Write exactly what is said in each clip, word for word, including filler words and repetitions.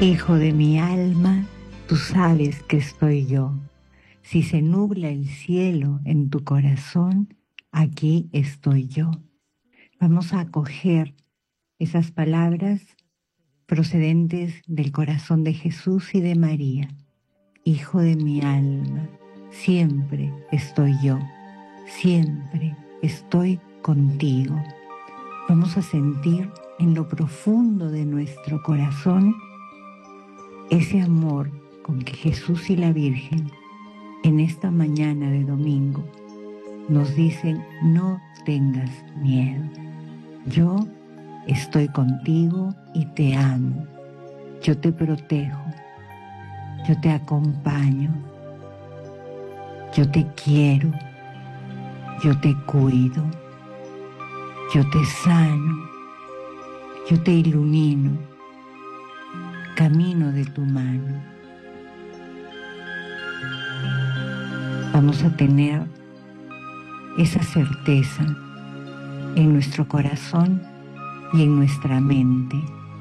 Hijo de mi alma, tú sabes que estoy yo. Si se nubla el cielo en tu corazón, aquí estoy yo. Vamos a acoger esas palabras procedentes del corazón de Jesús y de María. Hijo de mi alma, siempre estoy yo, siempre estoy contigo. Vamos a sentir en lo profundo de nuestro corazón ese amor con que Jesús y la Virgen en esta mañana de domingo nos dicen: no tengas miedo, yo estoy contigo y te amo, yo te protejo, yo te acompaño, yo te quiero, yo te cuido, yo te sano, yo te ilumino, camino de tu mano. Vamos a tener esa certeza en nuestro corazón y en nuestra mente.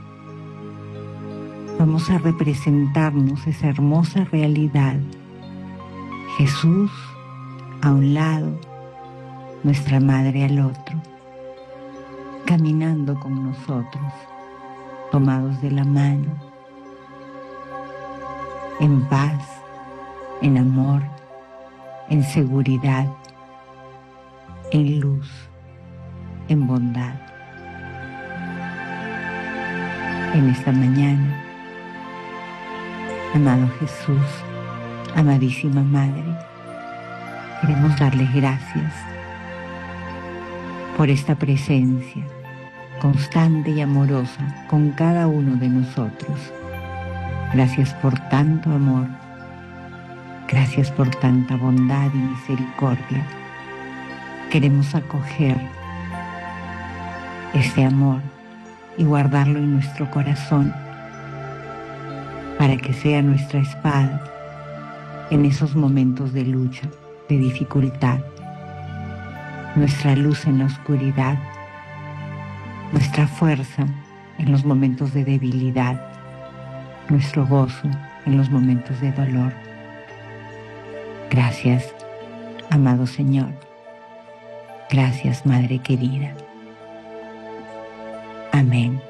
Vamos a representarnos esa hermosa realidad. Jesús a un lado, nuestra madre al otro, caminando con nosotros, tomados de la mano, en paz, en amor, en seguridad, en luz, en bondad. En esta mañana, amado Jesús, amadísima Madre, queremos darles gracias por esta presencia constante y amorosa con cada uno de nosotros. Gracias por tanto amor, gracias por tanta bondad y misericordia. Queremos acoger este amor y guardarlo en nuestro corazón para que sea nuestra espada en esos momentos de lucha, de dificultad, nuestra luz en la oscuridad, nuestra fuerza en los momentos de debilidad, nuestro gozo en los momentos de dolor. Gracias, amado Señor. Gracias, Madre querida. Amén.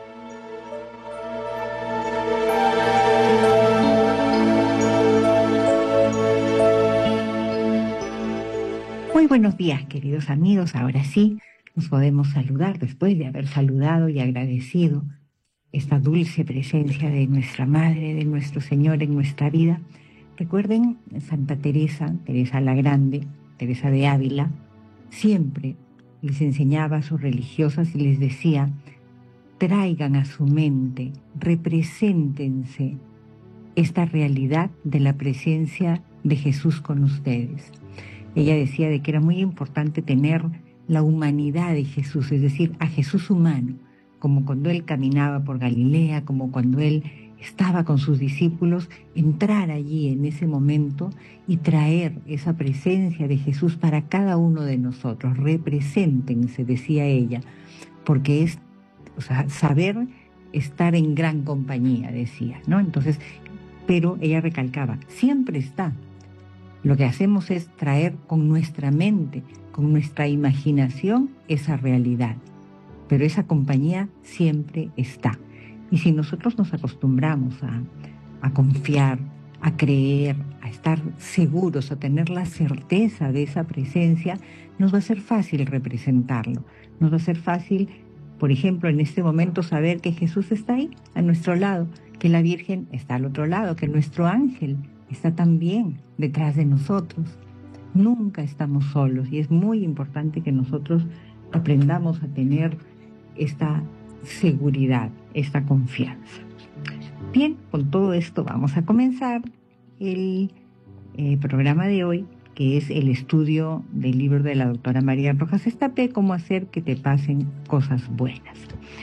Muy buenos días, queridos amigos. Ahora sí, nos podemos saludar después de haber saludado y agradecido esta dulce presencia de nuestra Madre, de nuestro Señor en nuestra vida. Recuerden, Santa Teresa, Teresa la Grande, Teresa de Ávila, siempre les enseñaba a sus religiosas y les decía: traigan a su mente, represéntense esta realidad de la presencia de Jesús con ustedes. Ella decía de que era muy importante tener la humanidad de Jesús, es decir, a Jesús humano, como cuando Él caminaba por Galilea, como cuando Él estaba con sus discípulos, entrar allí en ese momento y traer esa presencia de Jesús para cada uno de nosotros. Represéntense, decía ella, porque es, o sea, saber estar en gran compañía, decía, ¿no? Entonces, pero ella recalcaba, siempre está. Lo que hacemos es traer con nuestra mente, con nuestra imaginación, esa realidad. Pero esa compañía siempre está. Y si nosotros nos acostumbramos a, a confiar, a creer, a estar seguros, a tener la certeza de esa presencia, nos va a ser fácil representarlo. Nos va a ser fácil, por ejemplo, en este momento saber que Jesús está ahí, a nuestro lado, que la Virgen está al otro lado, que nuestro ángel está también detrás de nosotros. Nunca estamos solos y es muy importante que nosotros aprendamos a tener esta seguridad, esta confianza. Bien, con todo esto vamos a comenzar el eh, programa de hoy, que es el estudio del libro de la doctora María Rojas Estapé, Cómo hacer que te pasen cosas buenas.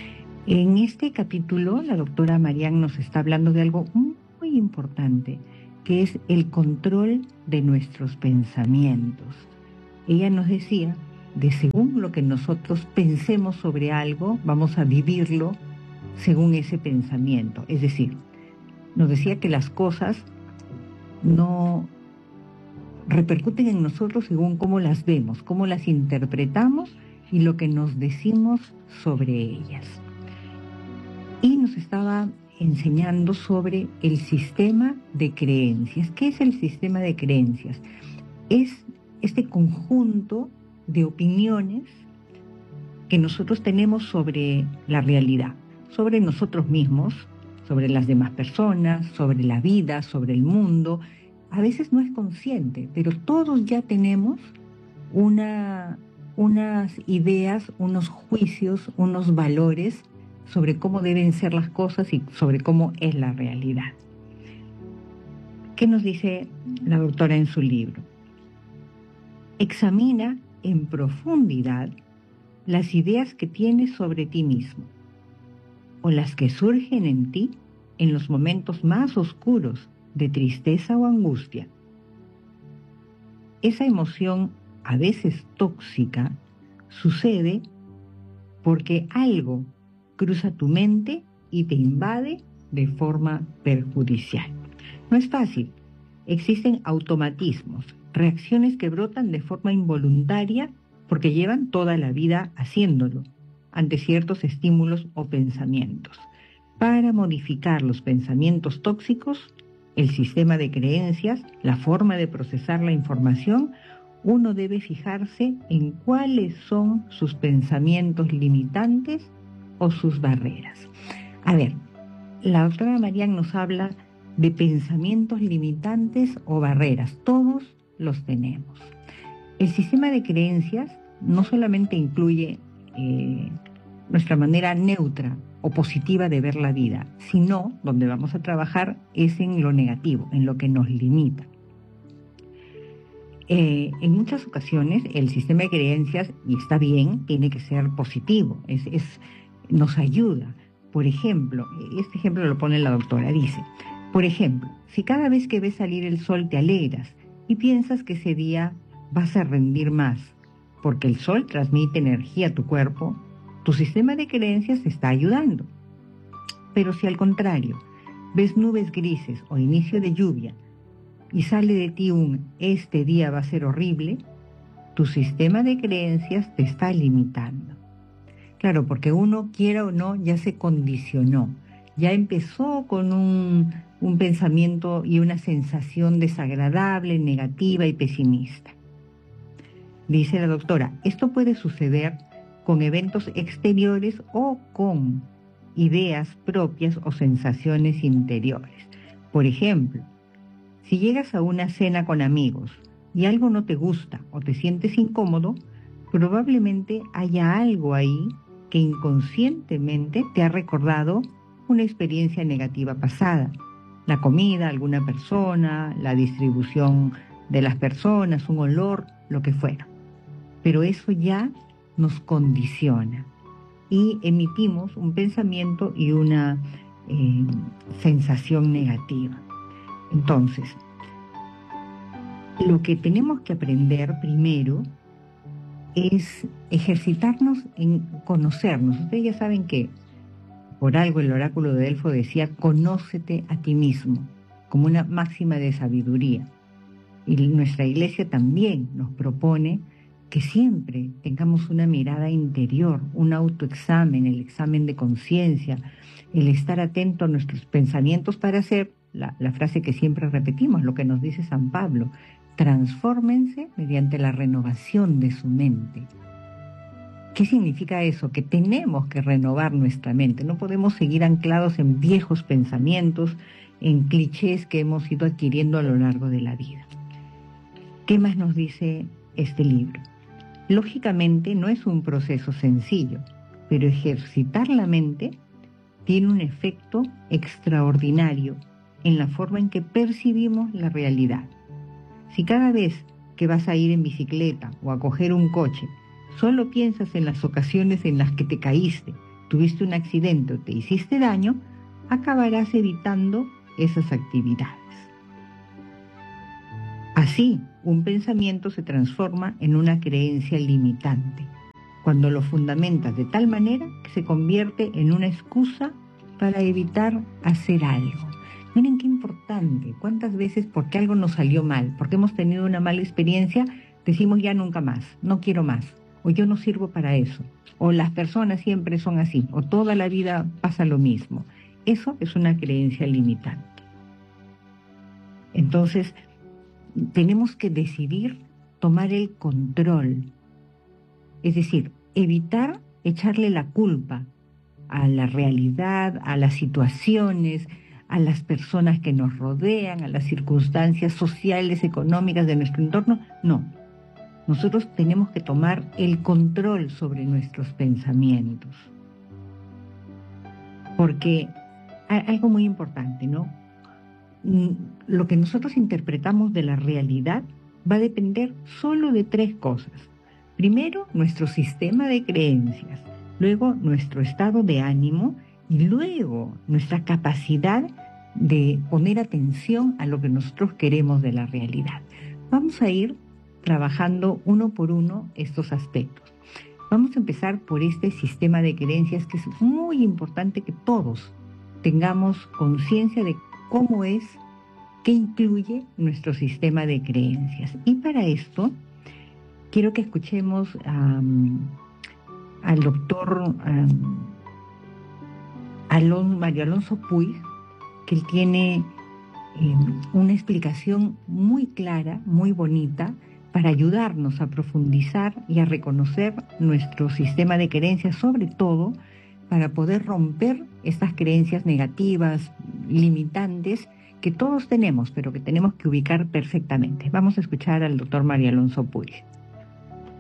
En este capítulo, la doctora María nos está hablando de algo muy importante, que es el control de nuestros pensamientos. Ella nos decía, de según lo que nosotros pensemos sobre algo, vamos a vivirlo según ese pensamiento. Es decir, nos decía que las cosas no repercuten en nosotros según cómo las vemos, cómo las interpretamos y lo que nos decimos sobre ellas. Y nos estaba enseñando sobre el sistema de creencias. ¿Qué es el sistema de creencias? Es este conjunto de opiniones que nosotros tenemos sobre la realidad, sobre nosotros mismos, sobre las demás personas, sobre la vida, sobre el mundo. A veces no es consciente, pero todos ya tenemos una, unas ideas, unos juicios, unos valores sobre cómo deben ser las cosas y sobre cómo es la realidad. ¿Qué nos dice la doctora en su libro? Examina en profundidad las ideas que tienes sobre ti mismo o las que surgen en ti en los momentos más oscuros de tristeza o angustia. Esa emoción, a veces tóxica, sucede porque algo cruza tu mente y te invade de forma perjudicial. No es fácil. Existen automatismos, reacciones que brotan de forma involuntaria porque llevan toda la vida haciéndolo ante ciertos estímulos o pensamientos. Para modificar los pensamientos tóxicos, el sistema de creencias, la forma de procesar la información, uno debe fijarse en cuáles son sus pensamientos limitantes o sus barreras. A ver, la doctora Marian nos habla de pensamientos limitantes o barreras. Todos los tenemos. El sistema de creencias no solamente incluye eh, nuestra manera neutra o positiva de ver la vida, sino donde vamos a trabajar es en lo negativo, en lo que nos limita. Eh, en muchas ocasiones el sistema de creencias, y está bien, tiene que ser positivo, es, es, nos ayuda. Por ejemplo, este ejemplo lo pone la doctora, dice, por ejemplo, si cada vez que ves salir el sol te alegras y piensas que ese día vas a rendir más, porque el sol transmite energía a tu cuerpo, tu sistema de creencias te está ayudando. Pero si al contrario, ves nubes grises o inicio de lluvia y sale de ti un este día va a ser horrible, tu sistema de creencias te está limitando. Claro, porque uno, quiera o no, ya se condicionó, ya empezó con un, un pensamiento y una sensación desagradable, negativa y pesimista. Dice la doctora, esto puede suceder con eventos exteriores o con ideas propias o sensaciones interiores. Por ejemplo, si llegas a una cena con amigos y algo no te gusta o te sientes incómodo, probablemente haya algo ahí que inconscientemente te ha recordado una experiencia negativa pasada. La comida, alguna persona, la distribución de las personas, un olor, lo que fuera. Pero eso ya nos condiciona y emitimos un pensamiento y una eh, sensación negativa. Entonces, lo que tenemos que aprender primero es ejercitarnos en conocernos. Ustedes ya saben que por algo el oráculo de Delfo decía, conócete a ti mismo, como una máxima de sabiduría. Y nuestra iglesia también nos propone que siempre tengamos una mirada interior, un autoexamen, el examen de conciencia, el estar atento a nuestros pensamientos para hacer la, la frase que siempre repetimos, lo que nos dice San Pablo, transfórmense mediante la renovación de su mente. ¿Qué significa eso? Que tenemos que renovar nuestra mente, no podemos seguir anclados en viejos pensamientos, en clichés que hemos ido adquiriendo a lo largo de la vida. ¿Qué más nos dice este libro? Lógicamente no es un proceso sencillo, pero ejercitar la mente tiene un efecto extraordinario en la forma en que percibimos la realidad. Si cada vez que vas a ir en bicicleta o a coger un coche, solo piensas en las ocasiones en las que te caíste, tuviste un accidente o te hiciste daño, acabarás evitando esas actividades. Así, un pensamiento se transforma en una creencia limitante, cuando lo fundamentas de tal manera que se convierte en una excusa para evitar hacer algo. Miren qué importante, cuántas veces porque algo nos salió mal, porque hemos tenido una mala experiencia, decimos ya nunca más, no quiero más, o yo no sirvo para eso, o las personas siempre son así, o toda la vida pasa lo mismo. Eso es una creencia limitante. Entonces, tenemos que decidir tomar el control, es decir, evitar echarle la culpa a la realidad, a las situaciones, a las personas que nos rodean, a las circunstancias sociales, económicas de nuestro entorno. No, nosotros tenemos que tomar el control sobre nuestros pensamientos. Porque hay algo muy importante, ¿no? Lo que nosotros interpretamos de la realidad va a depender solo de tres cosas. Primero, nuestro sistema de creencias, luego nuestro estado de ánimo y luego nuestra capacidad de poner atención a lo que nosotros queremos de la realidad. Vamos a ir trabajando uno por uno estos aspectos. Vamos a empezar por este sistema de creencias, que es muy importante que todos tengamos conciencia de cómo es, qué incluye nuestro sistema de creencias. Y para esto quiero que escuchemos um, al doctor um, Alon, Mario Alonso Puig, que él tiene eh, una explicación muy clara, muy bonita, para ayudarnos a profundizar y a reconocer nuestro sistema de creencias, sobre todo para poder romper estas creencias negativas, limitantes, que todos tenemos, pero que tenemos que ubicar perfectamente. Vamos a escuchar al doctor Mario Alonso Puig.